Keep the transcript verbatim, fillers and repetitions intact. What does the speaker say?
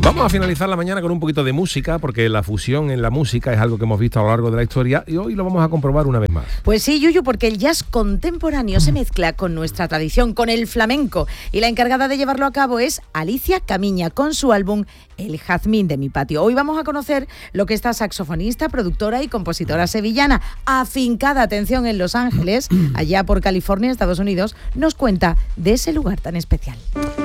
Vamos a finalizar la mañana con un poquito de música, porque la fusión en la música es algo que hemos visto a lo largo de la historia y hoy lo vamos a comprobar una vez más. Pues sí, Yuyu, porque el jazz contemporáneo se mezcla con nuestra tradición, con el flamenco, y la encargada de llevarlo a cabo es Alicia Camiña, con su álbum El Jazmín de mi patio. Hoy vamos a conocer lo que esta saxofonista, productora y compositora sevillana, afincada, atención, en Los Ángeles, allá por California, Estados Unidos, nos cuenta de ese lugar tan especial.